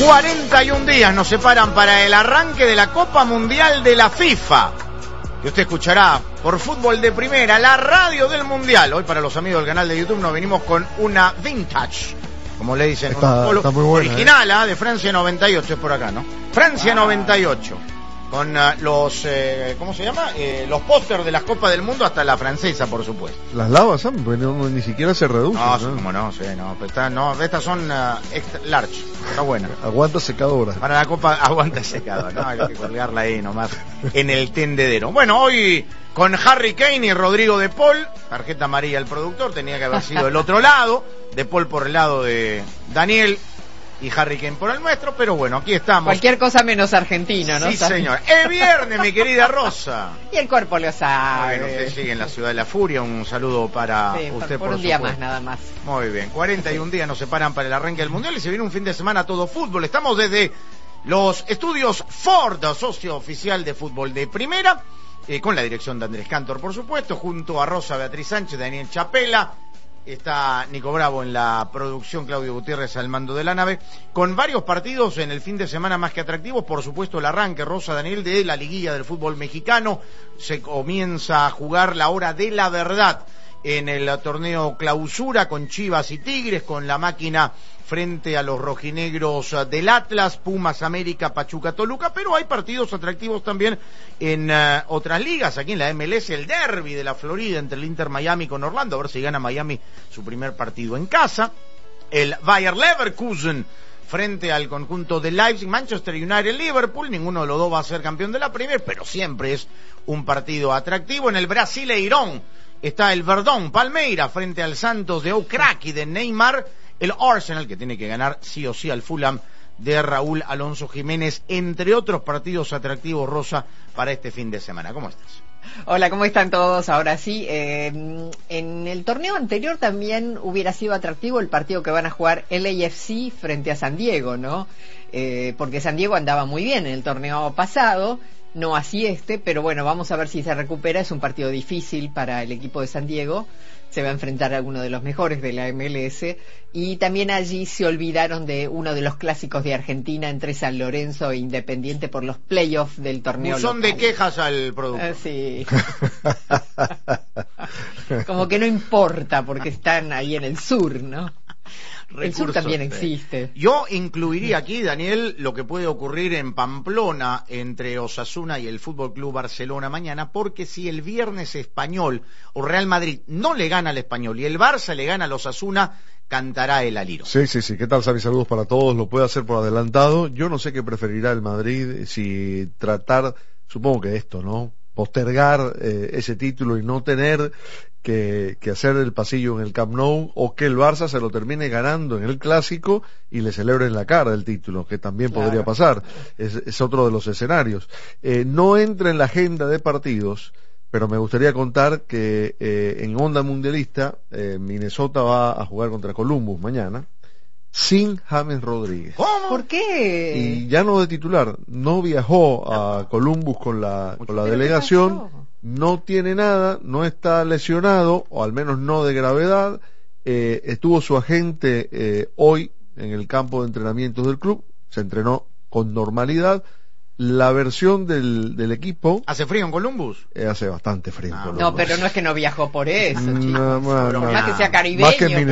41 días nos separan para el arranque de la Copa Mundial de la FIFA. Y usted escuchará por Fútbol de Primera, la radio del Mundial. Hoy para los amigos del canal de YouTube nos venimos con una vintage, como le dicen, está muy buena, original, de Francia 98, es por acá, ¿no? Francia 98. Con los, ¿cómo se llama? Los pósters de las Copas del Mundo, hasta la francesa, por supuesto. Las lavas, pues ni siquiera se reducen. No, como no, sí, no. Estas son extra large, está buena. Aguanta secadora. Para la Copa, aguanta secadora, ¿no? Hay que colgarla ahí nomás, en el tendedero. Bueno, hoy con Harry Kane y Rodrigo de Paul, tarjeta amarilla al productor, tenía que haber sido el otro lado, de Paul por el lado de Daniel, y Harry Kane por el nuestro, pero bueno, aquí estamos. Cualquier cosa menos argentino, ¿no? Sí, señor. Es viernes, mi querida Rosa. Y el cuerpo lo sabe. Bueno, usted sigue en la ciudad de la furia. Un saludo para usted, por un día más, nada más. Muy bien, 41 días nos separan para el arranque del Mundial y se viene un fin de semana todo fútbol. Estamos desde los estudios Ford, socio oficial de Fútbol de Primera, con la dirección de Andrés Cantor, por supuesto, junto a Rosa Beatriz Sánchez, Daniel Chapela. Está Nico Bravo en la producción, Claudio Gutiérrez al mando de la nave, con varios partidos en el fin de semana más que atractivos. Por supuesto, el arranque, Rosa, Daniel, de la liguilla del fútbol mexicano. Se comienza a jugar la hora de la verdad en el torneo Clausura, con Chivas y Tigres, con la máquina frente a los rojinegros del Atlas, Pumas América, Pachuca Toluca, pero hay partidos atractivos también en otras ligas. Aquí en la MLS, el derbi de la Florida entre el Inter Miami con Orlando, a ver si gana Miami su primer partido en casa. El Bayer Leverkusen frente al conjunto de Leipzig, Manchester United, Liverpool. Ninguno de los dos va a ser campeón de la Premier, pero siempre es un partido atractivo. En el Brasileirão está el Verdón Palmeira frente al Santos de O'Craki de Neymar. El Arsenal, que tiene que ganar sí o sí al Fulham de Raúl Alonso Jiménez, entre otros partidos atractivos, Rosa, para este fin de semana. ¿Cómo estás? Hola, ¿cómo están todos? Ahora sí, en el torneo anterior también hubiera sido atractivo el partido que van a jugar LAFC frente a San Diego, ¿no? Porque San Diego andaba muy bien en el torneo pasado, no así pero bueno, vamos a ver si se recupera. Es un partido difícil para el equipo de San Diego. Se va a enfrentar a uno de los mejores de la MLS, y también allí se olvidaron de uno de los clásicos de Argentina entre San Lorenzo e Independiente por los playoffs del torneo local. Son de quejas al producto. Sí. Como que no importa porque están ahí en el sur, ¿no? El sur también existe. Yo incluiría aquí, Daniel, lo que puede ocurrir en Pamplona entre Osasuna y el Fútbol Club Barcelona mañana, porque si el viernes Español o Real Madrid no le gana al Español y el Barça le gana al Osasuna, cantará el aliro. Sí. ¿Qué tal, Xavi? Saludos para todos. Lo puede hacer por adelantado. Yo no sé qué preferirá el Madrid, si tratar, supongo que esto, ¿no? Postergar ese título y no tener que hacer el pasillo en el Camp Nou, o que el Barça se lo termine ganando en el Clásico y le celebre en la cara el título, que también podría pasar. Es otro de los escenarios. No entra en la agenda de partidos, pero me gustaría contar que en Onda Mundialista Minnesota va a jugar contra Columbus mañana sin James Rodríguez. ¿Cómo? ¿Por qué? Y ya no de titular, no viajó a Columbus con la delegación, no tiene nada, no está lesionado, o al menos no de gravedad. Estuvo su agente hoy en el campo de entrenamientos del club, se entrenó con normalidad. La versión del equipo... ¿Hace frío en Columbus? Hace bastante frío en Columbus. No, pero no es que no viajó por eso, chicos. Más que sea caribeño.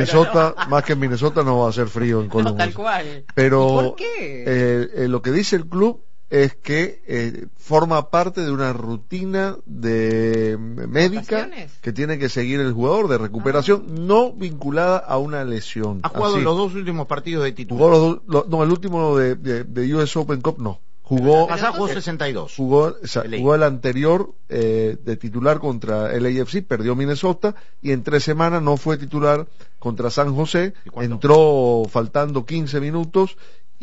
Más que en Minnesota no va a hacer frío en Columbus. No, tal cual. Pero ¿Y por qué? Lo que dice el club es que forma parte de una rutina de médica que tiene que seguir el jugador, de recuperación, no vinculada a una lesión. ¿Ha jugado los dos últimos partidos de titular? No, el último de US Open Cup no. Jugó 62. Jugó el anterior de titular contra el LAFC, perdió Minnesota, y en 3 semanas no fue titular contra San José. Entró faltando 15 minutos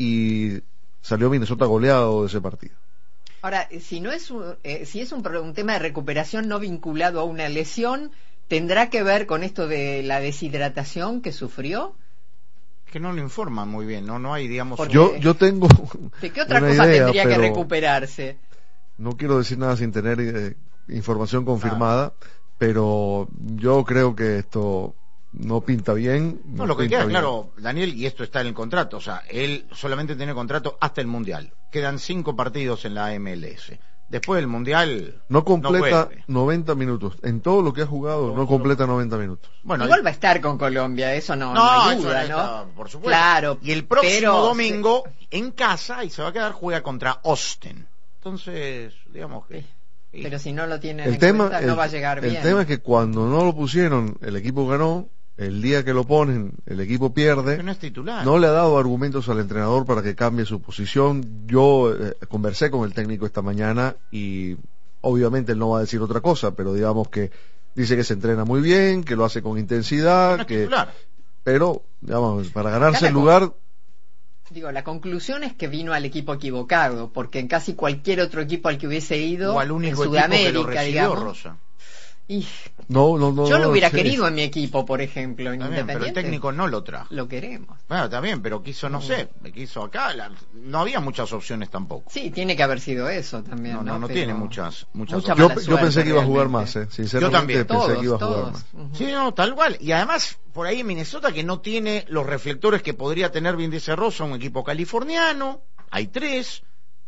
y salió Minnesota goleado de ese partido. Ahora, si es un tema de recuperación no vinculado a una lesión, ¿tendrá que ver con esto de la deshidratación que sufrió? Que no lo informan muy bien, no hay, digamos... Yo tengo ¿de qué otra cosa tendría que recuperarse? No quiero decir nada sin tener información confirmada, pero yo creo que esto no pinta bien. No, lo que pinta queda bien. claro, Daniel, y esto está en el contrato, o sea, él solamente tiene contrato hasta el Mundial. Quedan 5 partidos en la MLS. Después del Mundial No completa vuelve. 90 minutos. En todo lo que ha jugado, no completa 90 minutos. Bueno, Igual va a estar con Colombia, eso no hay eso duda, está, ¿no? por supuesto. Claro. Y el próximo pero domingo, en casa, y se va a quedar, juega contra Austin. Entonces, digamos que... Pero si no lo tienen El en tema, cuenta, no va a llegar bien. el tema es que cuando no lo pusieron, el equipo ganó. El día que lo ponen, el equipo pierde. Que no es titular. No le ha dado argumentos al entrenador para que cambie su posición. Yo conversé con el técnico esta mañana y obviamente él no va a decir otra cosa, pero digamos que dice que se entrena muy bien, que lo hace con intensidad, No es que titular. pero digamos, para ganarse Acá el lugar. Digo, la conclusión es que vino al equipo equivocado, porque en casi cualquier otro equipo al que hubiese ido, O al único en equipo que lo Sudamérica, recibió, digamos, Rosa. y No, yo lo hubiera sí. querido en mi equipo, por ejemplo, en Está bien, pero el Independiente. técnico no lo trajo. Lo queremos. Bueno, está bien, pero quiso, no sé, quiso acá, no había muchas opciones tampoco. Sí, tiene que haber sido eso también, No, ¿no? no Pero tiene muchas mucha opciones. mala Yo suerte, pensé que iba a jugar realmente. más, sinceramente Yo también. pensé Todos, que iba a jugar todos. más. Ujú. Sí, no, tal cual. Y además, por ahí en Minnesota, que no tiene los reflectores que podría tener, bien dice Rosa, un equipo californiano, hay 3.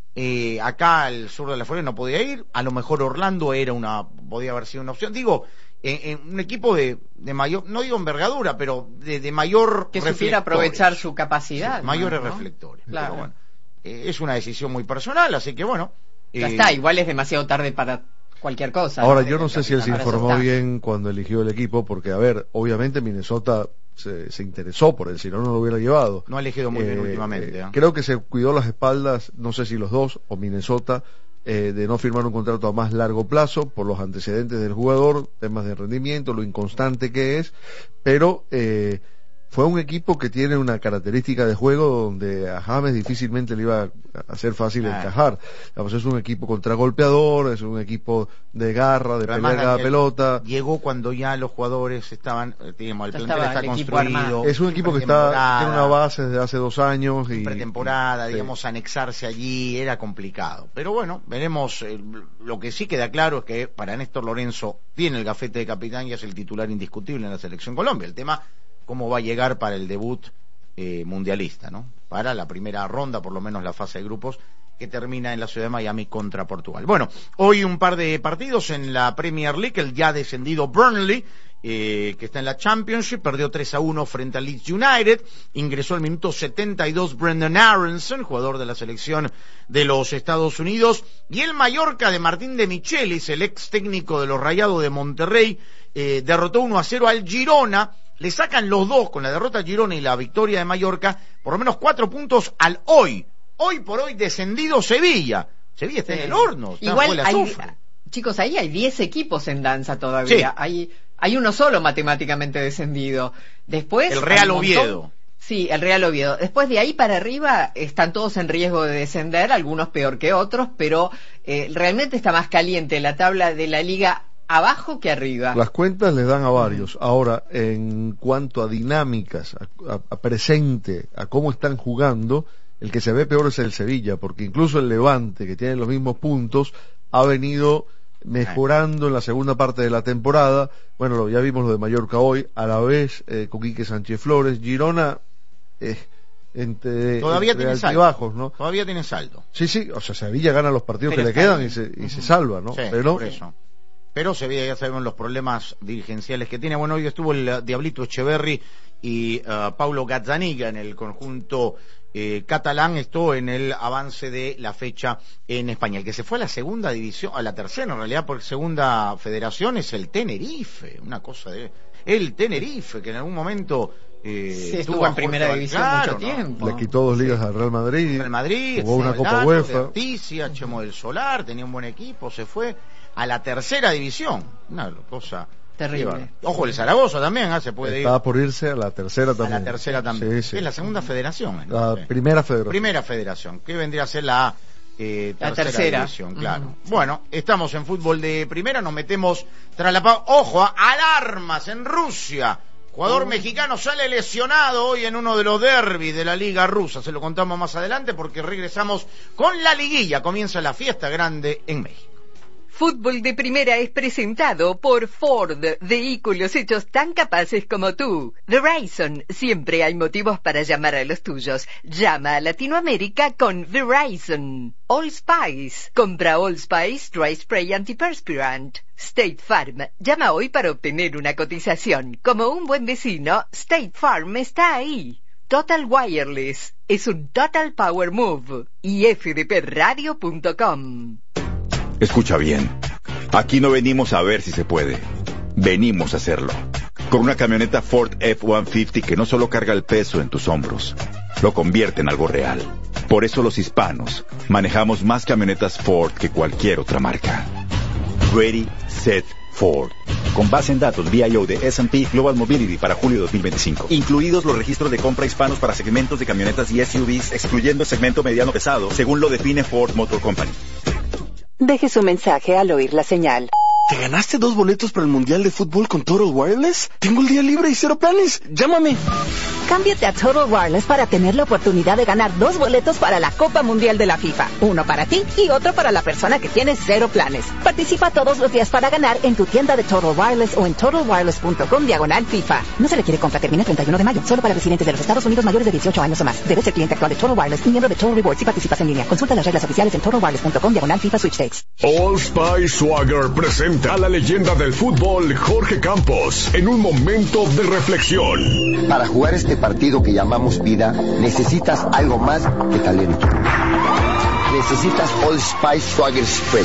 Acá al sur de la Florida no podía ir. A lo mejor Orlando podía haber sido una opción. Digo, en un equipo de mayor, no digo envergadura, pero de mayor Que supiera reflectores. aprovechar su capacidad. Sí, mayores ¿no? reflectores. Claro. Pero bueno, es una decisión muy personal, así que bueno. Ya está, igual es demasiado tarde para cualquier cosa. Ahora, ¿no? yo no sé si él se Para eso informó está. bien cuando eligió el equipo, porque, a ver, obviamente Minnesota se interesó por él, si no, no lo hubiera llevado. No ha elegido muy bien últimamente. Creo que se cuidó las espaldas, no sé si los dos o Minnesota, de no firmar un contrato a más largo plazo por los antecedentes del jugador, temas de rendimiento, lo inconstante que es, pero fue un equipo que tiene una característica de juego donde a James difícilmente le iba a ser fácil encajar. Digamos, es un equipo contragolpeador, es un equipo de garra, de Pero pelear además, cada Daniel, llegó Llegó cuando ya los jugadores estaban, digamos, el Ya plantel estaba está el equipo construido. armado. es un equipo que tiene una base desde hace 2 años y Pretemporada, sí. digamos, anexarse allí era complicado. Pero bueno, veremos. Lo que sí queda claro es que para Néstor Lorenzo tiene el gafete de capitán y es el titular indiscutible en la selección Colombia. El tema, cómo va a llegar para el debut mundialista, ¿no? Para la primera ronda, por lo menos la fase de grupos, que termina en la ciudad de Miami contra Portugal. Bueno, hoy un par de partidos en la Premier League, el ya descendido Burnley, que está en la Championship, perdió 3-1 frente al Leeds United, ingresó al minuto 72 Brendan Aronson, jugador de la selección de los Estados Unidos, y el Mallorca de Martín de Michelis, el ex técnico de los Rayados de Monterrey, derrotó 1-0 al Girona. Le sacan los dos, con la derrota a Girona y la victoria de Mallorca, por lo menos 4 puntos al hoy por hoy descendido Sevilla. Sevilla está en el horno, está Igual fuera hay, azufre. chicos, ahí hay 10 equipos en danza todavía. Sí. Hay uno solo matemáticamente descendido. Después El Real hay un montón. Oviedo. Sí, el Real Oviedo. Después de ahí para arriba están todos en riesgo de descender, algunos peor que otros, pero realmente está más caliente la tabla de la liga abajo que arriba. Las cuentas les dan a varios. Ahora, en cuanto a dinámicas, a presente, a cómo están jugando, el que se ve peor es el Sevilla, porque incluso el Levante, que tiene los mismos puntos, ha venido mejorando en la segunda parte de la temporada. Bueno, ya vimos lo de Mallorca hoy, a la vez con Quique Sánchez Flores. Girona, Todavía entre tiene saldo. altibajos, ¿no? Todavía tiene saldo. Sí, o sea, Sevilla gana los partidos Pero que le está quedan ahí. y se salva, ¿no? Sí, Pero por eso. Pero Sevilla, ya sabemos los problemas dirigenciales que tiene. Bueno, hoy estuvo el Diablito Echeverri y Paulo Gazzaniga en el conjunto catalán, esto en el avance de la fecha en España. El que se fue a la segunda división, a la tercera en realidad, por segunda federación, es el Tenerife, una cosa de... El Tenerife, que en algún momento... estuvo en primera división mucho tiempo. le quitó 2 ligas al Real Madrid, Real Madrid, jugó una Copa Soldado, UEFA. de Articia, Chemo del Solar, tenía un buen equipo, se fue a la tercera división, una cosa terrible. Ojo, el Zaragoza también se puede Estaba ir por irse a la tercera también. a la tercera también. Sí. Es la segunda federación. La Sí. primera federación. Primera federación, que vendría a ser la tercera división, claro. Bueno, estamos en fútbol de primera, nos metemos tras la pausa. Ojo, alarmas en Rusia. Jugador mexicano sale lesionado hoy en uno de los derbis de la Liga Rusa. Se lo contamos más adelante porque regresamos con la liguilla. Comienza la fiesta grande en México. Fútbol de Primera es presentado por Ford, vehículos hechos tan capaces como tú. Verizon, siempre hay motivos para llamar a los tuyos. Llama a Latinoamérica con Verizon. Old Spice, compra Old Spice Dry Spray Antiperspirant. State Farm, llama hoy para obtener una cotización. Como un buen vecino, State Farm está ahí. Total Wireless, es un Total Power Move. Y fdpradio.com. Escucha bien, aquí no venimos a ver si se puede, venimos a hacerlo. Con una camioneta Ford F-150 que no solo carga el peso en tus hombros, lo convierte en algo real. Por eso los hispanos manejamos más camionetas Ford que cualquier otra marca. Ready, Set, Ford. Con base en datos VIO de S&P Global Mobility para julio 2025. Incluidos los registros de compra hispanos para segmentos de camionetas y SUVs, excluyendo el segmento mediano pesado, según lo define Ford Motor Company. Deje su mensaje al oír la señal. ¿Te ganaste 2 boletos para el Mundial de Fútbol con Total Wireless? Tengo el día libre y 0 planes. Llámame. Cámbiate a Total Wireless para tener la oportunidad de ganar 2 boletos para la Copa Mundial de la FIFA. Uno para ti y otro para la persona que tiene 0 planes. Participa todos los días para ganar en tu tienda de Total Wireless o en totalwireless.com/FIFA. No se requiere compra, termina el 31 de mayo. Solo para residentes de los Estados Unidos mayores de 18 años o más. Debes ser cliente actual de Total Wireless y miembro de Total Rewards si participas en línea. Consulta las reglas oficiales en totalwireless.com/FIFA Sweepstakes. Old Spice Swagger presenta a la leyenda del fútbol Jorge Campos en un momento de reflexión. Para jugar este partido que llamamos vida, necesitas algo más que talento. Necesitas Old Spice Swagger Spray.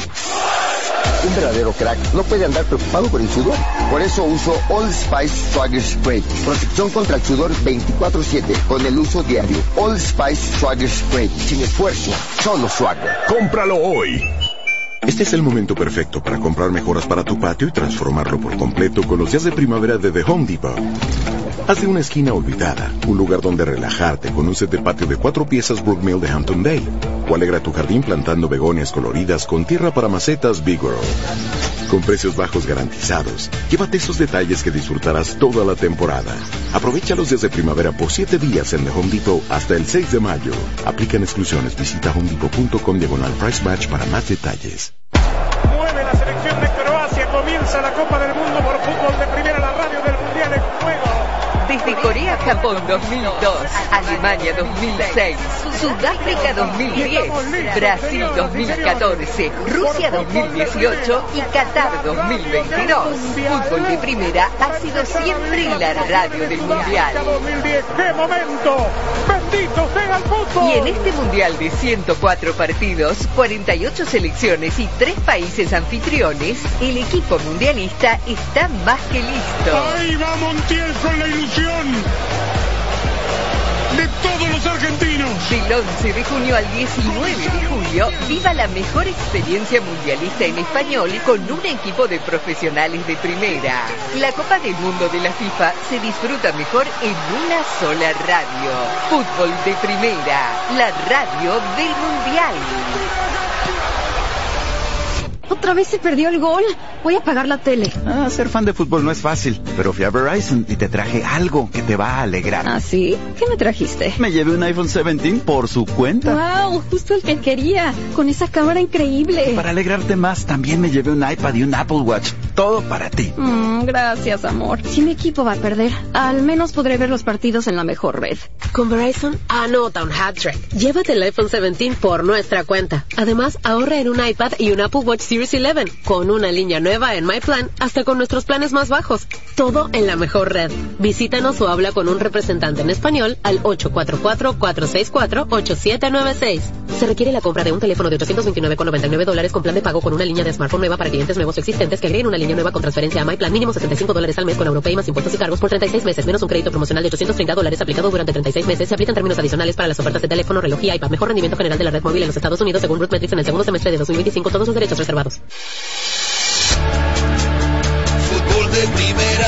Un verdadero crack no puede andar preocupado por el sudor. Por eso uso Old Spice Swagger Spray. Protección contra el sudor 24/7 con el uso diario. Old Spice Swagger Spray. Sin esfuerzo, solo swagger. Cómpralo hoy. Este es el momento perfecto para comprar mejoras para tu patio y transformarlo por completo con los días de primavera de The Home Depot. Haz de una esquina olvidada un lugar donde relajarte con un set de patio de 4 piezas Brookmill de Hampton Bay. O alegra tu jardín plantando begonias coloridas con tierra para macetas Big World. Con precios bajos garantizados, llévate esos detalles que disfrutarás toda la temporada. Aprovecha los días de primavera por 7 días en The Home Depot hasta el 6 de mayo. Aplican exclusiones. Visita homedepot.com/price match para más detalles. Mueve la selección de Croacia. Comienza la Copa del Mundo por fútbol de primera. La radio del Mundial en juego. Desde Corea-Japón 2002, Alemania 2006, Sudáfrica 2010, Brasil 2014, Rusia 2018 y Qatar 2022. Fútbol de Primera ha sido siempre la radio del Mundial. 2010, ¡qué momento! ¡Bendito sea el fútbol! Y en este Mundial de 104 partidos, 48 selecciones y 3 países anfitriones, el equipo mundialista está más que listo. ¡Ahí va Montiel con la ilusión de todos los argentinos! Del 11 de junio al 19 de julio, viva la mejor experiencia mundialista en español con un equipo de profesionales de primera. La Copa del Mundo de la FIFA se disfruta mejor en una sola radio. Fútbol de Primera, la radio del Mundial. ¿Otra vez se perdió el gol? Voy a apagar la tele. Ser fan de fútbol no es fácil, pero fui a Verizon y te traje algo que te va a alegrar. ¿Ah, sí? ¿Qué me trajiste? Me llevé un iPhone 17 por su cuenta. ¡Wow! Justo el que quería, con esa cámara increíble. Para alegrarte más, también me llevé un iPad y un Apple Watch. Todo para ti. Gracias, amor. Si mi equipo va a perder, al menos podré ver los partidos en la mejor red. Con Verizon, anota un hat-trick. Llévate el iPhone 17 por nuestra cuenta. Además, ahorra en un iPad y un Apple Watch Series 11 con una línea nueva en MyPlan, hasta con nuestros planes más bajos. Todo en la mejor red. Visítanos o habla con un representante en español al 844-464-8796. Se requiere la compra de un teléfono de $829,99 con plan de pago con una línea de smartphone nueva para clientes nuevos o existentes que agreguen una línea nueva con transferencia a MyPlan. Mínimo $65 al mes con AuroPay más impuestos y cargos por 36 meses, menos un crédito promocional de $830 aplicado durante 36 meses. Se aplican términos adicionales para las ofertas de teléfono, reloj y iPad. Mejor rendimiento general de la red móvil en los Estados Unidos según Root Metrics en el segundo semestre de 2025. Todos los derechos reservados. Fútbol de Primera.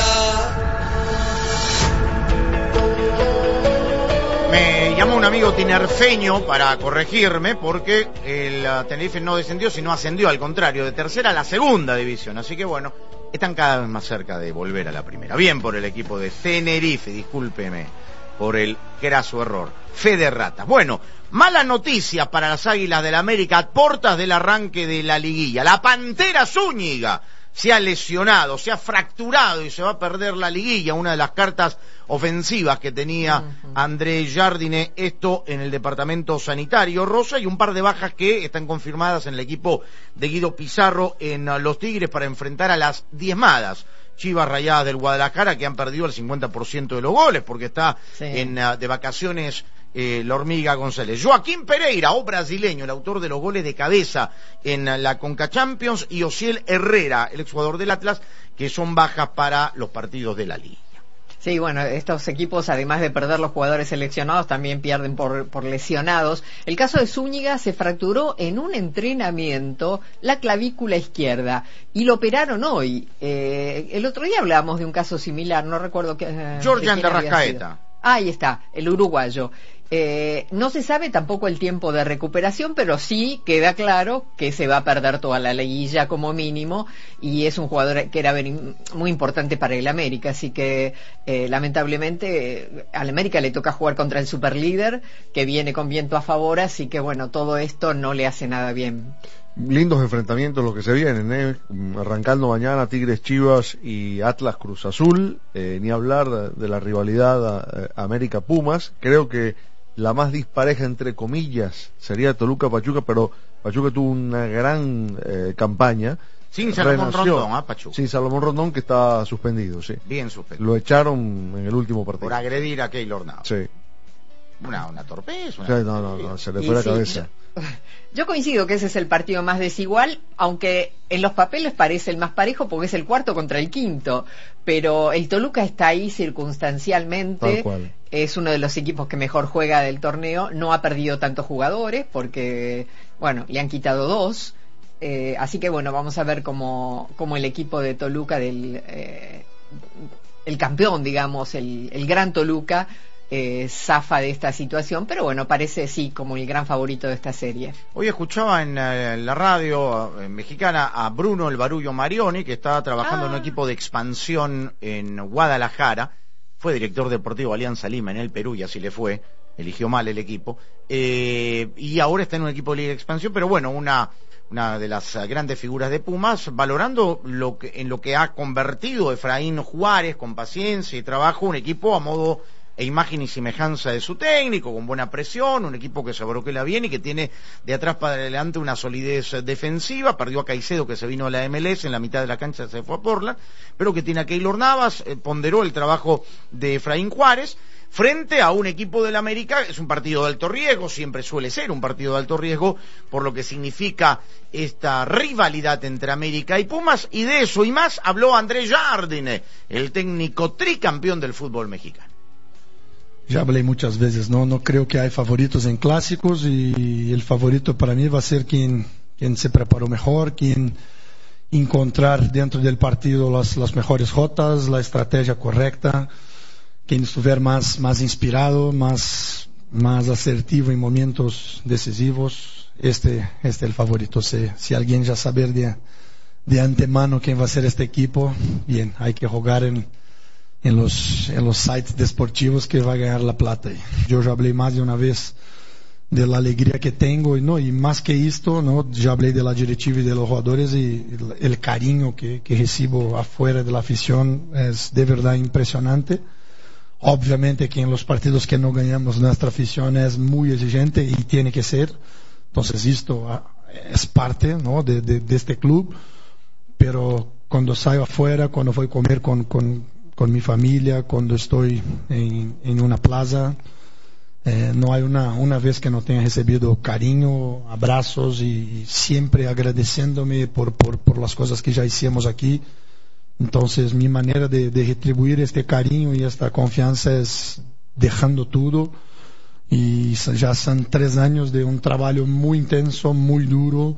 Me llama un amigo tinerfeño para corregirme porque el Tenerife no descendió, sino ascendió, al contrario, de tercera a la segunda división. Así que bueno, están cada vez más cerca de volver a la primera. Bien por el equipo de Tenerife, discúlpeme. por el graso error. Fe de ratas. Bueno, mala noticia para las Águilas del América a portas del arranque de la liguilla. La Pantera Zúñiga se ha lesionado, se ha fracturado y se va a perder la liguilla, una de las cartas ofensivas que tenía André Jardine, esto en el departamento sanitario, Rosa, y un par de bajas que están confirmadas en el equipo de Guido Pizarro en los Tigres para enfrentar a las diezmadas Chivas Rayadas del Guadalajara, que han perdido el 50% de los goles porque está de vacaciones la hormiga González. Joaquín Pereira, o brasileño, el autor de los goles de cabeza en la Conca Champions, y Osiel Herrera, el exjugador del Atlas, que son bajas para los partidos de la Liga. Sí, bueno, estos equipos, además de perder los jugadores seleccionados, también pierden por lesionados. El caso de Zúñiga, se fracturó en un entrenamiento la clavícula izquierda y lo operaron hoy. El otro día hablábamos de un caso similar, no recuerdo qué. Jordan de Rascaeta. Ahí está, el uruguayo. No se sabe tampoco el tiempo de recuperación, pero sí queda claro que se va a perder toda la liguilla como mínimo, y es un jugador que era muy importante para el América, así que lamentablemente al América le toca jugar contra el superlíder que viene con viento a favor, así que bueno, todo esto no le hace nada bien. Lindos enfrentamientos los que se vienen, arrancando mañana Tigres Chivas y Atlas Cruz Azul, ni hablar de la rivalidad América Pumas. Creo que la más dispareja entre comillas sería Toluca Pachuca, pero Pachuca tuvo una gran campaña. Sin Salomón Rondón, Pachuca. Sin Salomón Rondón, que está suspendido, sí. Bien suspendido. Lo echaron en el último partido. Por agredir a Keylor Navas. Sí. Una torpeza. Sí, no, se le fue la cabeza. Yo coincido que ese es el partido más desigual, aunque en los papeles parece el más parejo porque es el cuarto contra el quinto, pero el Toluca está ahí circunstancialmente. Tal cual. Es uno de los equipos que mejor juega del torneo, no ha perdido tantos jugadores porque, bueno, le han quitado 2, así que bueno, vamos a ver cómo el equipo de Toluca, el campeón, digamos, el gran Toluca, zafa de esta situación, pero bueno, parece sí como el gran favorito de esta serie. Hoy escuchaba en la radio mexicana a Bruno el Barullo Marioni, que está trabajando en un equipo de expansión en Guadalajara, fue director deportivo de Alianza Lima en el Perú y así le fue, eligió mal el equipo, y ahora está en un equipo de Liga de Expansión, pero bueno, una de las grandes figuras de Pumas, valorando en lo que ha convertido Efraín Juárez con paciencia y trabajo, un equipo a modo e imagen y semejanza de su técnico, con buena presión, un equipo que se broquela bien y que tiene de atrás para adelante una solidez defensiva. Perdió a Caicedo, que se vino a la MLS, en la mitad de la cancha se fue a Portland, pero que tiene a Keylor Navas, ponderó el trabajo de Efraín Juárez, frente a un equipo del América. Es un partido de alto riesgo, siempre suele ser un partido de alto riesgo, por lo que significa esta rivalidad entre América y Pumas, y de eso y más habló André Jardine, el técnico tricampeón del fútbol mexicano. Ya hablé muchas veces, no creo que hay favoritos en clásicos, y el favorito para mí va a ser quien se preparó mejor, quien encontrar dentro del partido las mejores jotas, la estrategia correcta, quien estuviera más inspirado, más asertivo en momentos decisivos. Este es el favorito. Si alguien ya saber de antemano quién va a ser este equipo, bien, hay que jugar en los sites deportivos que va a ganar la plata. Yo ya hablé más de una vez de la alegría que tengo, y más que esto, ya hablé de la directiva y de los jugadores, y el cariño que recibo afuera de la afición es de verdad impresionante. Obviamente que en los partidos que no ganamos, nuestra afición es muy exigente y tiene que ser. Entonces esto es parte de este club, pero cuando salgo afuera, cuando voy a comer con mi familia, cuando estoy en una plaza, no hay una vez que no tenga recibido cariño, abrazos, y siempre agradeciéndome por las cosas que ya hicimos aquí. Entonces mi manera de retribuir este cariño y esta confianza es dejando todo, y ya son 3 años de un trabajo muy intenso, muy duro,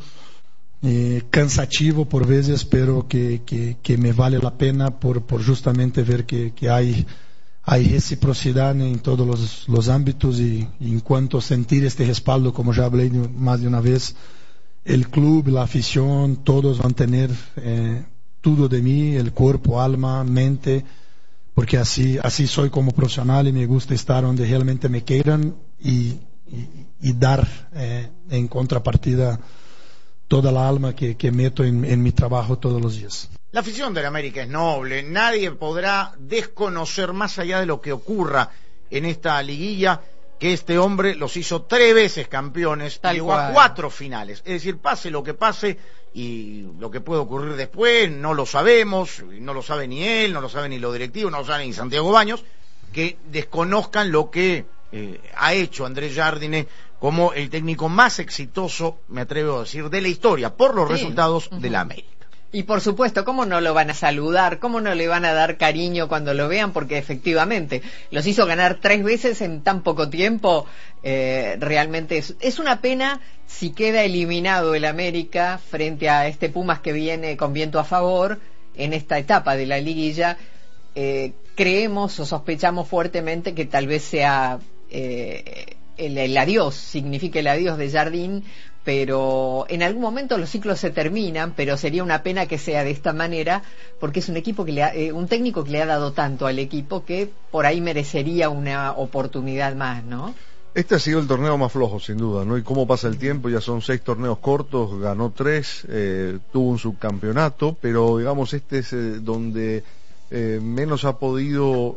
cansativo por veces, pero que me vale la pena por justamente ver que hay reciprocidad en todos los ámbitos, y en cuanto sentir este respaldo, como ya hablé más de una vez, el club, la afición, todos van a tener todo de mí, el cuerpo, alma, mente, porque así soy como profesional y me gusta estar donde realmente me quieran y dar en contrapartida toda la alma que meto en mi trabajo todos los días. La afición de la América es noble, nadie podrá desconocer más allá de lo que ocurra en esta liguilla que este hombre los hizo 3 veces campeones, llegó a 4 finales, es decir, pase lo que pase y lo que puede ocurrir después no lo sabemos, no lo sabe ni él, no lo sabe ni los directivos, no lo sabe ni Santiago Baños, que desconozcan lo que ha hecho Andrés Jardine como el técnico más exitoso, me atrevo a decir, de la historia, por los resultados de la América. Y por supuesto, ¿cómo no lo van a saludar? ¿Cómo no le van a dar cariño cuando lo vean? Porque efectivamente los hizo ganar 3 veces en tan poco tiempo. Realmente es una pena si queda eliminado el América frente a este Pumas que viene con viento a favor en esta etapa de la liguilla. Creemos o sospechamos fuertemente que tal vez sea el adiós, significa el adiós de Jardín, pero en algún momento los ciclos se terminan, pero sería una pena que sea de esta manera, porque es un equipo que un técnico que le ha dado tanto al equipo que por ahí merecería una oportunidad más, ¿no? Este ha sido el torneo más flojo, sin duda, ¿no? Y cómo pasa el tiempo, ya son 6 torneos cortos, ganó 3, tuvo un subcampeonato, pero digamos este es donde menos ha podido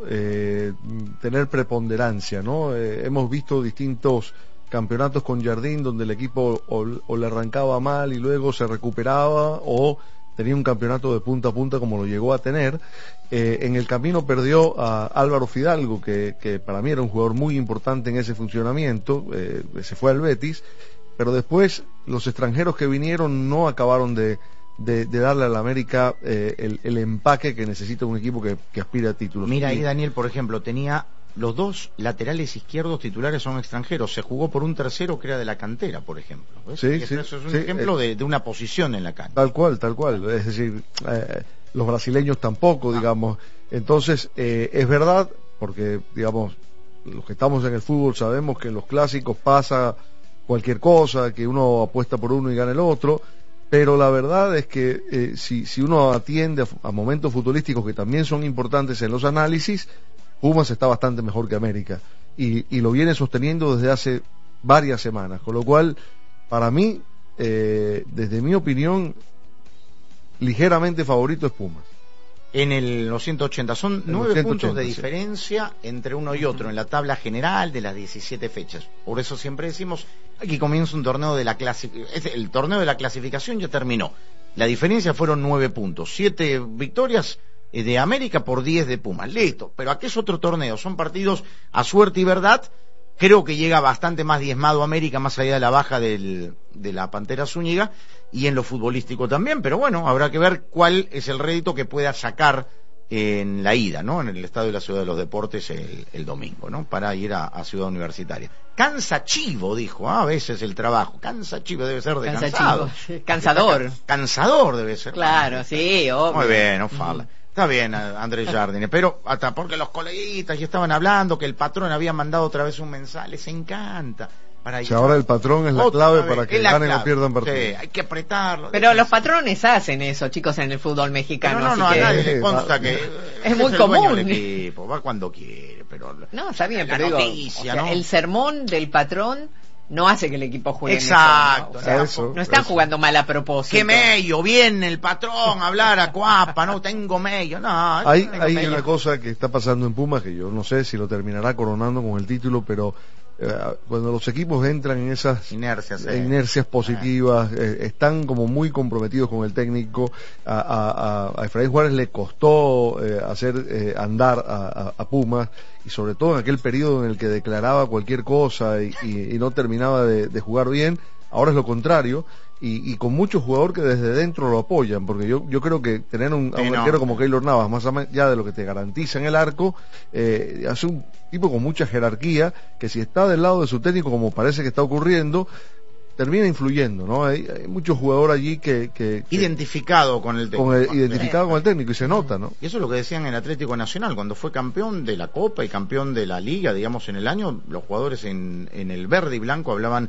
tener preponderancia, ¿no? Hemos visto distintos campeonatos con Jardín donde el equipo o le arrancaba mal y luego se recuperaba, o tenía un campeonato de punta a punta como lo llegó a tener. En el camino perdió a Álvaro Fidalgo, que para mí era un jugador muy importante en ese funcionamiento, se fue al Betis, pero después los extranjeros que vinieron no acabaron de darle a la América el empaque que necesita un equipo que aspira a títulos. Mira, ahí Daniel, por ejemplo, tenía los 2 laterales izquierdos titulares son extranjeros, se jugó por un tercero que era de la cantera, por ejemplo. Sí, eso es un ejemplo de una posición en la cancha. Tal cual, es decir, los brasileños tampoco, digamos. Entonces, es verdad, porque, digamos, los que estamos en el fútbol sabemos que en los clásicos pasa cualquier cosa, que uno apuesta por uno y gana el otro, pero la verdad es que si uno atiende a momentos futbolísticos que también son importantes en los análisis, Pumas está bastante mejor que América y lo viene sosteniendo desde hace varias semanas, con lo cual para mí, desde mi opinión, ligeramente favorito es Pumas. En los 180, son 9 puntos de diferencia entre uno y otro en la tabla general de las 17 fechas. Por eso siempre decimos, aquí comienza un torneo de la clasificación. El torneo de la clasificación ya terminó. La diferencia fueron 9 puntos, 7 victorias de América por 10 de Pumas. Listo, pero aquí es otro torneo, son partidos a suerte y verdad. Creo que llega bastante más diezmado América, más allá de la baja de la Pantera Zúñiga, y en lo futbolístico también, pero bueno, habrá que ver cuál es el rédito que pueda sacar en la ida, ¿no? En el Estadio de la Ciudad de los Deportes el domingo, ¿no? Para ir a Ciudad Universitaria. Cansa chivo, dijo, a veces el trabajo. Cansa chivo, debe ser de cansado. Cansador. Cansador debe ser. Claro, sí, obvio. Muy bien, no fala. Está bien, Andrés Jardine, pero hasta porque los coleguitas ya estaban hablando que el patrón había mandado otra vez un mensaje, les encanta. Si ahora el patrón es la clave para que ganen o pierdan partidos. Sí, hay que apretarlo. Pero los patrones hacen eso, chicos, en el fútbol mexicano. Pero no, a nadie le consta que es muy común. El equipo, va cuando quiere, pero no, está bien, la pero noticia, digo, ¿no? El sermón del patrón no hace que el equipo juegue. Exacto. No están jugando mal a propósito. Que medio, viene el patrón a hablar a Cuapa, no tengo medio, no. Hay una cosa que está pasando en Pumas que yo no sé si lo terminará coronando con el título, pero cuando los equipos entran en esas inercias positivas, están como muy comprometidos con el técnico. A Efraín Juárez le costó hacer andar a Pumas, y sobre todo en aquel periodo en el que declaraba cualquier cosa y no terminaba de jugar bien. Ahora es lo contrario, y con muchos jugadores que desde dentro lo apoyan, porque yo creo que tener a un arquero como Keylor Navas, más allá de lo que te garantiza en el arco, hace un tipo con mucha jerarquía, que si está del lado de su técnico, como parece que está ocurriendo, termina influyendo, ¿no? Hay muchos jugadores allí que identificado con el técnico. Identificado con el técnico, y se nota, ¿no? Y eso es lo que decían en el Atlético Nacional, cuando fue campeón de la Copa y campeón de la Liga, digamos, en el año, los jugadores en el verde y blanco hablaban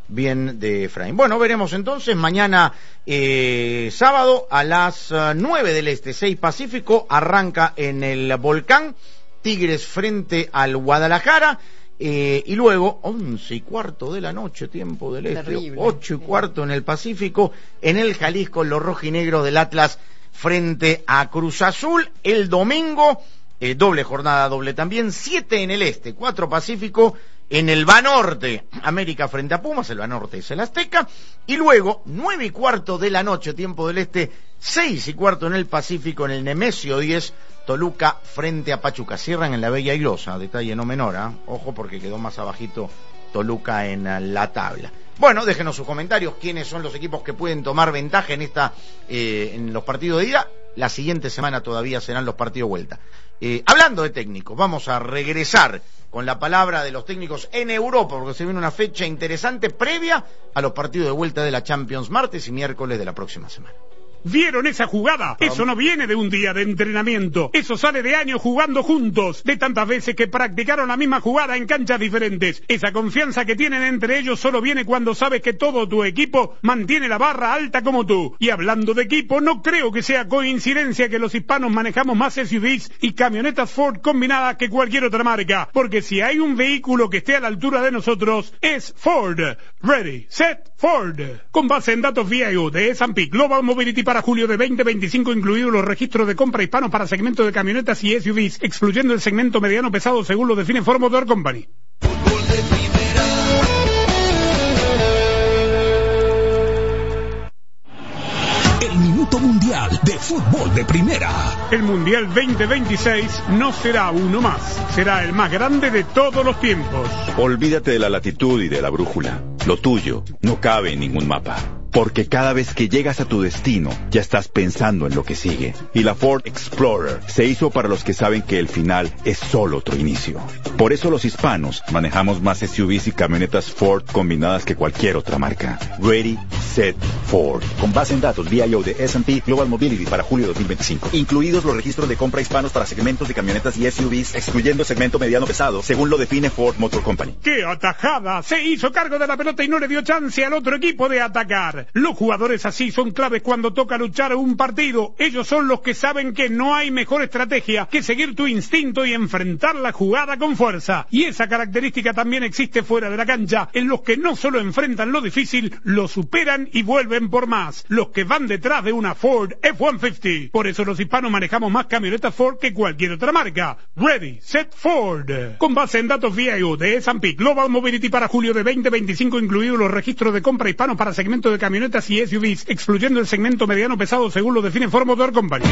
bien de Efraín. Bueno, veremos entonces mañana sábado a las 9 del Este, 6 Pacífico, arranca en el Volcán Tigres frente al Guadalajara. Y luego 11:15 de la noche, tiempo del Este, terrible. 8:15 en el Pacífico, en el Jalisco, los rojinegros del Atlas frente a Cruz Azul. El domingo, doble jornada, doble también, 7 en el Este, 4 Pacífico, en el Banorte, América frente a Pumas, el Banorte es el Azteca, y luego 9:15 de la noche, tiempo del Este, 6:15 en el Pacífico, en el Nemesio 10, Toluca frente a Pachuca. Cierran en la Bella Ilosa, detalle no menor, ojo porque quedó más abajito Toluca en la tabla. Bueno, déjenos sus comentarios, quiénes son los equipos que pueden tomar ventaja en los partidos de ida. La siguiente semana todavía serán los partidos de vuelta. Hablando de técnicos, vamos a regresar con la palabra de los técnicos en Europa, porque se viene una fecha interesante previa a los partidos de vuelta de la Champions, martes y miércoles de la próxima semana. ¿Vieron esa jugada? Eso no viene de un día de entrenamiento. Eso sale de años jugando juntos, de tantas veces que practicaron la misma jugada en canchas diferentes. Esa confianza que tienen entre ellos solo viene cuando sabes que todo tu equipo mantiene la barra alta como tú. Y hablando de equipo, no creo que sea coincidencia que los hispanos manejamos más SUVs y camionetas Ford combinadas que cualquier otra marca. Porque si hay un vehículo que esté a la altura de nosotros, es Ford. Ready, set, Ford. Con base en datos VIO de S&P Global Mobility para julio de 2025, incluidos los registros de compra hispanos para segmento de camionetas y SUVs, excluyendo el segmento mediano pesado según lo define Ford Motor Company. El Minuto Mundial de Fútbol de Primera. El Mundial 2026 no será uno más, será el más grande de todos los tiempos. Olvídate de la latitud y de la brújula. Lo tuyo no cabe en ningún mapa. Porque cada vez que llegas a tu destino, ya estás pensando en lo que sigue. Y la Ford Explorer se hizo para los que saben que el final es solo otro inicio. Por eso los hispanos manejamos más SUVs y camionetas Ford combinadas que cualquier otra marca. Ready, set, Ford. Con base en datos VIO de S&P Global Mobility para julio de 2025. Incluidos los registros de compra hispanos para segmentos de camionetas y SUVs, excluyendo el segmento mediano pesado, según lo define Ford Motor Company. ¡Qué atajada! Se hizo cargo de la pelota y no le dio chance al otro equipo de atacar. Los jugadores así son claves cuando toca luchar un partido. Ellos son los que saben que no hay mejor estrategia que seguir tu instinto y enfrentar la jugada con fuerza. Y esa característica también existe fuera de la cancha, en los que no solo enfrentan lo difícil, lo superan y vuelven por más. Los que van detrás de una Ford F-150. Por eso los hispanos manejamos más camionetas Ford que cualquier otra marca. Ready, set, Ford. Con base en datos VIO de S&P Global Mobility para julio de 2025, incluidos los registros de compra hispanos para segmentos de camionetas y SUVs, excluyendo el segmento mediano pesado según lo define Ford Motor Company.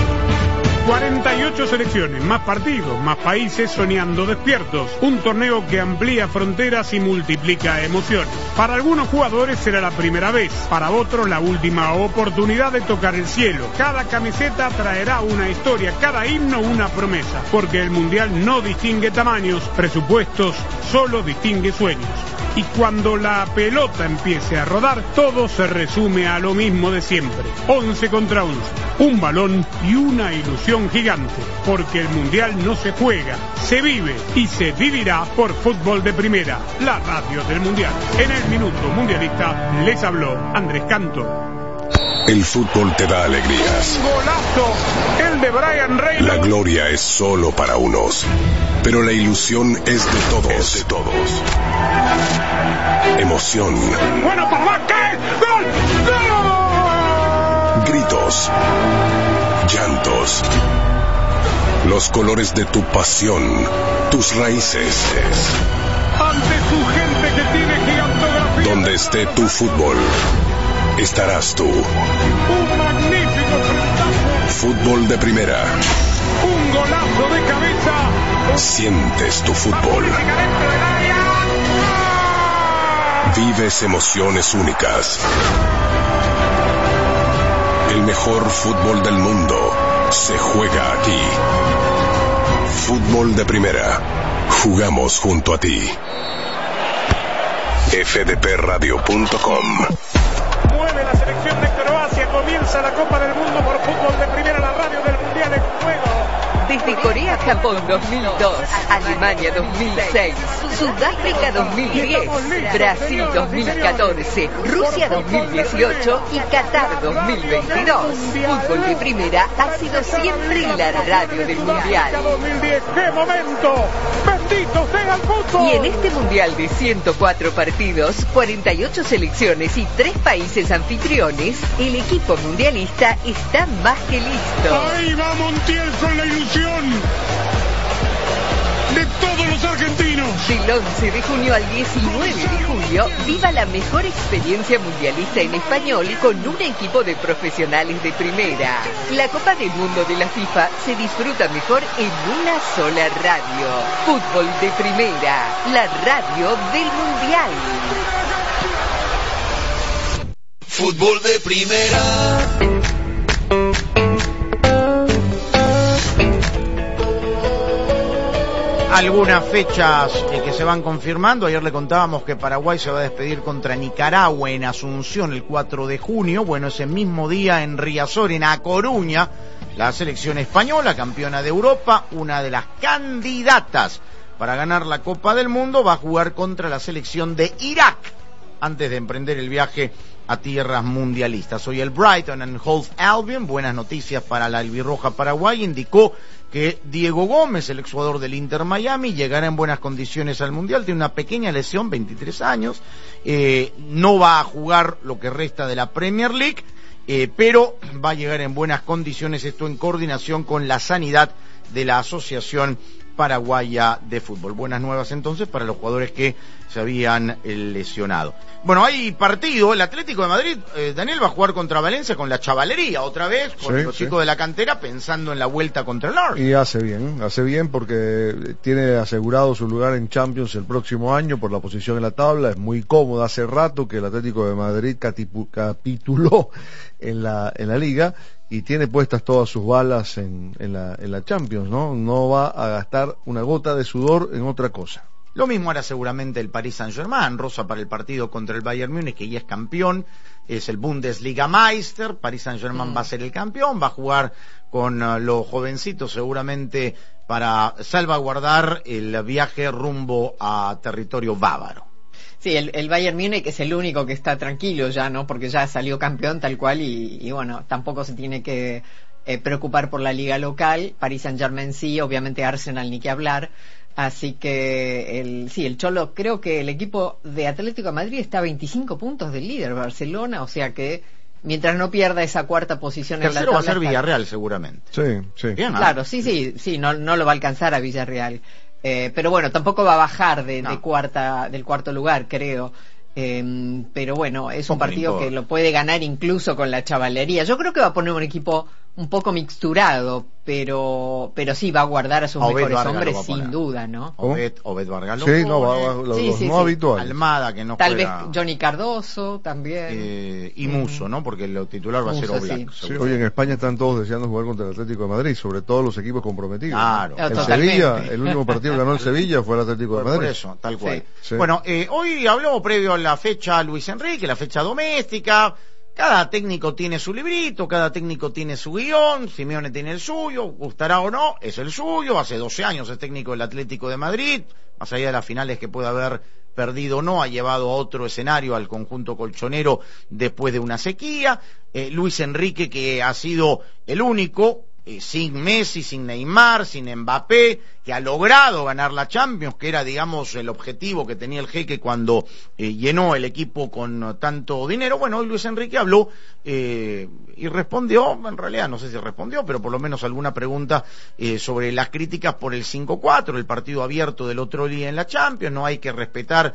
48 selecciones, más partidos, más países soñando despiertos. Un torneo que amplía fronteras y multiplica emociones. Para algunos jugadores será la primera vez, para otros la última oportunidad de tocar el cielo. Cada camiseta traerá una historia, cada himno una promesa, porque el Mundial no distingue tamaños, presupuestos, solo distingue sueños. Y cuando la pelota empiece a rodar, todo se resume a lo mismo de siempre. 11 contra 11. Un balón y una ilusión gigante. Porque el Mundial no se juega, se vive y se vivirá por Fútbol de Primera, la radio del Mundial. En el Minuto Mundialista les habló Andrés Canto. El fútbol te da alegrías. ¡Golazo! El de Brian Reynolds. La gloria es solo para unos, pero la ilusión es de todos. Emoción. ¡Bueno, papá! ¿Qué? ¡Gol! ¡Gol! Gritos. Llantos. Los colores de tu pasión. Tus raíces. Ante tu gente que tiene gigantografía. Donde esté tu fútbol, estarás tú. Un magnífico frentazo. Fútbol de Primera. Un golazo de cabeza. Sientes tu fútbol. Vives emociones únicas. El mejor fútbol del mundo se juega aquí. Fútbol de Primera. Jugamos junto a ti. fdpradio.com. Mueve la selección de Croacia. Croacia, comienza la Copa del Mundo por Fútbol de Primera, la radio del Mundial en juego. Desde Corea-Japón 2002, Alemania 2006, Sudáfrica 2010, Brasil 2014, Rusia 2018 y Qatar 2022. Fútbol de Primera ha sido siempre la radio del Mundial. 2010, ¡qué momento! ¡Bendito sea el fútbol! Y en este Mundial de 104 partidos, 48 selecciones y 3 países anfitriones, el equipo mundialista está más que listo. ¡Ahí va Montiel con la ilusión de todos los argentinos! Del 11 de junio al 19 de julio, viva la mejor experiencia mundialista en español con un equipo de profesionales de primera. La Copa del Mundo de la FIFA se disfruta mejor en una sola radio. Fútbol de Primera, la radio del Mundial. Fútbol de Primera. Algunas fechas que se van confirmando. Ayer le contábamos que Paraguay se va a despedir contra Nicaragua en Asunción el 4 de junio. Bueno, ese mismo día en Riazor, en A Coruña, la selección española, campeona de Europa, una de las candidatas para ganar la Copa del Mundo, va a jugar contra la selección de Irak antes de emprender el viaje a tierras mundialistas. Hoy el Brighton and Hove Albion, buenas noticias para la albirroja Paraguay, indicó que Diego Gómez, el exjugador del Inter Miami, llegará en buenas condiciones al Mundial. Tiene una pequeña lesión, 23 años, no va a jugar lo que resta de la Premier League, pero va a llegar en buenas condiciones, esto en coordinación con la sanidad de la Asociación Paraguaya de Fútbol. Buenas nuevas entonces para los jugadores que se habían lesionado. Bueno, hay partido, el Atlético de Madrid, Daniel, va a jugar contra Valencia con la chavalería otra vez, con los chicos de la cantera, pensando en la vuelta contra el Arsenal. Y hace bien porque tiene asegurado su lugar en Champions el próximo año por la posición en la tabla, es muy cómodo. Hace rato que el Atlético de Madrid capituló en la Liga y tiene puestas todas sus balas en la Champions, no va a gastar una gota de sudor en otra cosa. Lo mismo hará seguramente el Paris Saint-Germain, rosa para el partido contra el Bayern Múnich, que ya es campeón, es el Bundesliga Meister. Paris Saint-Germain va a ser el campeón, va a jugar con los jovencitos seguramente para salvaguardar el viaje rumbo a territorio bávaro. Sí, el Bayern Múnich es el único que está tranquilo ya, ¿no? Porque ya salió campeón tal cual y bueno, tampoco se tiene que preocupar por la liga local. Paris Saint-Germain sí, obviamente Arsenal ni que hablar. Así que el Cholo, creo que el equipo de Atlético de Madrid está a 25 puntos del líder Barcelona, o sea que mientras no pierda esa cuarta posición en la tabla. Va a ser Villarreal seguramente. Sí. Bien, claro, sí, no lo va a alcanzar a Villarreal. Pero bueno, tampoco va a bajar del cuarto lugar, creo. Pero bueno, es un partido que lo puede ganar incluso con la chavalería. Yo creo que va a poner un equipo un poco mixturado, pero sí va a guardar a sus mejores hombres sin duda, ¿no? Obed Vargas sí, los no habituales. Almada, que no tal juega. Vez Johnny Cardoso también. Y Musso, ¿no? Porque el titular va a ser Oblak. Sí, hoy en España están todos deseando jugar contra el Atlético de Madrid, sobre todo los equipos comprometidos. Claro. El Sevilla, el último partido que ganó el Sevilla fue el Atlético de Madrid. Por eso, tal cual. Sí. Bueno, hoy habló previo a la fecha Luis Enrique, la fecha doméstica. Cada técnico tiene su librito, cada técnico tiene su guión, Simeone tiene el suyo, gustará o no, es el suyo. Hace 12 años es técnico del Atlético de Madrid, más allá de las finales que puede haber perdido o no, ha llevado a otro escenario al conjunto colchonero después de una sequía. Luis Enrique, que ha sido el único, sin Messi, sin Neymar, sin Mbappé, que ha logrado ganar la Champions, que era, digamos, el objetivo que tenía el jeque cuando llenó el equipo con tanto dinero. Bueno, hoy Luis Enrique habló y respondió, en realidad no sé si respondió, pero por lo menos alguna pregunta sobre las críticas por el 5-4, el partido abierto del otro día en la Champions. No hay que respetar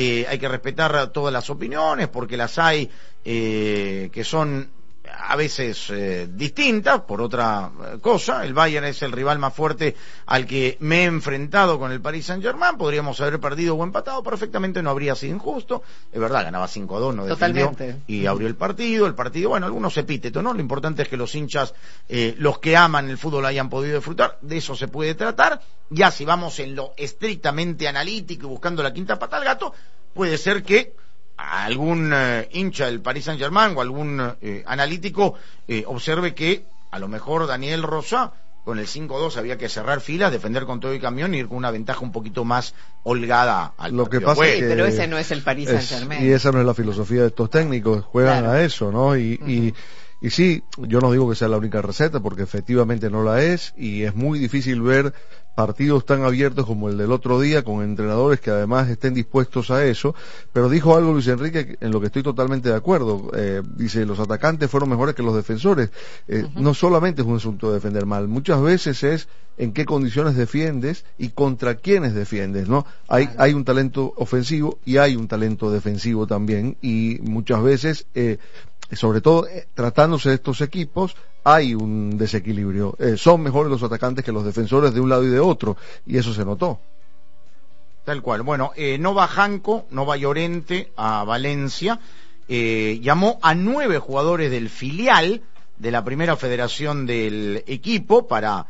todas las opiniones, porque las hay que son a veces distintas por otra cosa. El Bayern es el rival más fuerte al que me he enfrentado con el Paris Saint-Germain. Podríamos haber perdido o empatado perfectamente, no habría sido injusto. Es verdad, ganaba 5-2, no defendió y abrió el partido, bueno, algunos epítetos, ¿no? Lo importante es que los hinchas, los que aman el fútbol, hayan podido disfrutar. De eso se puede tratar. Ya si vamos en lo estrictamente analítico y buscando la quinta pata al gato, puede ser que algún hincha del Paris Saint-Germain o algún analítico observe que a lo mejor Daniel Rosa con el 5-2 había que cerrar filas, defender con todo el camión y ir con una ventaja un poquito más holgada al lo partido. Que pasa es que pero ese no es el Paris Saint-Germain. Y esa no es la filosofía de estos técnicos, juegan a eso, ¿no? Y sí, yo no digo que sea la única receta, porque efectivamente no la es, y es muy difícil ver partidos tan abiertos como el del otro día, con entrenadores que además estén dispuestos a eso, pero dijo algo Luis Enrique en lo que estoy totalmente de acuerdo. Dice, los atacantes fueron mejores que los defensores. No solamente es un asunto de defender mal, muchas veces es en qué condiciones defiendes y contra quiénes defiendes, ¿no? Hay un talento ofensivo y hay un talento defensivo también, y muchas veces sobre todo tratándose de estos equipos hay un desequilibrio, son mejores los atacantes que los defensores de un lado y de otro, y eso se notó. Tal cual. Bueno, Nova Janco, Nova Llorente a Valencia, llamó a 9 jugadores del filial de la primera federación del equipo para